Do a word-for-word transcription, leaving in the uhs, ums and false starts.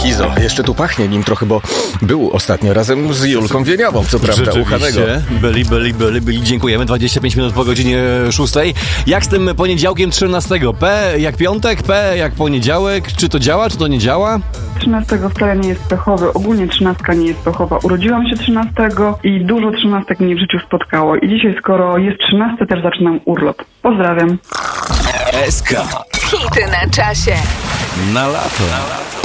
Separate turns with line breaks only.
Kizo, jeszcze tu pachnie nim trochę, bo był ostatnio razem z Julką Wieniawą, co prawda, uchanego.
Byli, byli, byli, byli. Dziękujemy. dwadzieścia pięć minut po godzinie szóstej. Jak z tym poniedziałkiem trzynastego? P jak piątek, P jak poniedziałek. Czy to działa, czy to nie działa?
trzynastego wcale nie jest pechowy. Ogólnie trzynastka nie jest pechowa. Urodziłam się trzynastego i dużo trzynastek mnie w życiu spotkało. I dzisiaj, skoro jest trzynaste, też zaczynam urlop. Pozdrawiam.
S K.
Hity na czasie.
Na lato. Na lato.